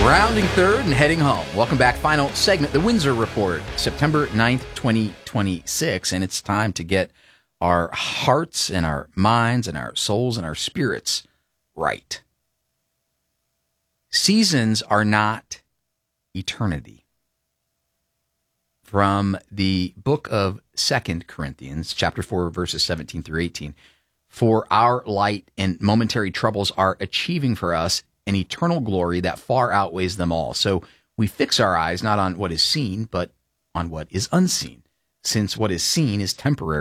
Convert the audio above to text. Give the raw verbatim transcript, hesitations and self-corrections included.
Rounding third and heading home. Welcome back. Final segment, the Windsor Report, September ninth, twenty twenty-six. And it's time to get our hearts and our minds and our souls and our spirits right. Seasons are not eternity. From the book of Second Corinthians, chapter four, verses seventeen through eighteen. For our light and momentary troubles are achieving for us an eternal glory that far outweighs them all. So we fix our eyes not on what is seen, but on what is unseen, since what is seen is temporary